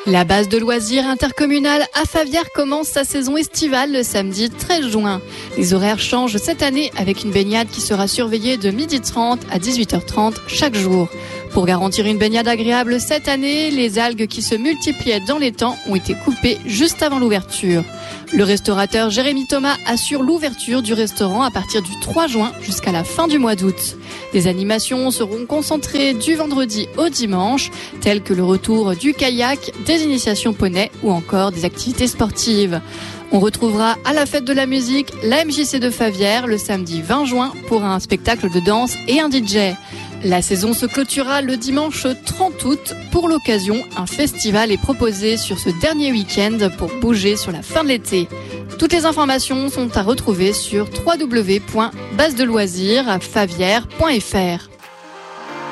La base de loisirs intercommunale à Favières commence sa saison estivale le samedi 13 juin. Les horaires changent cette année avec une baignade qui sera surveillée de 12h30 à 18h30 chaque jour. Pour garantir une baignade agréable cette année, les algues qui se multipliaient dans les temps ont été coupées juste avant l'ouverture. Le restaurateur Jérémy Thomas assure l'ouverture du restaurant à partir du 3 juin jusqu'à la fin du mois d'août. Des animations seront concentrées du vendredi au dimanche, telles que le retour du kayak, des initiations poney ou encore des activités sportives. On retrouvera à la fête de la musique la MJC de Favières le samedi 20 juin pour un spectacle de danse et un DJ. La saison se clôturera le dimanche 30 août. Pour l'occasion, un festival est proposé sur ce dernier week-end pour bouger sur la fin de l'été. Toutes les informations sont à retrouver sur www.basedeloisirsfavières.fr.